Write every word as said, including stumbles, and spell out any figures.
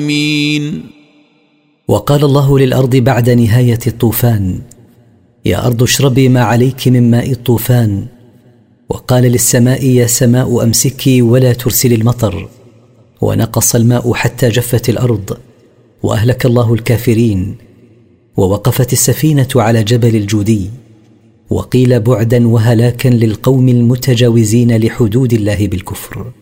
مين. وقال الله للأرض بعد نهاية الطوفان: يا أرض اشربي ما عليك من ماء الطوفان. وقال للسماء: يا سماء أمسكي ولا ترسلي المطر. ونقص الماء حتى جفت الأرض، وأهلك الله الكافرين. ووقفت السفينة على جبل الجودي، وقيل بعدا وهلاكا للقوم المتجاوزين لحدود الله بالكفر.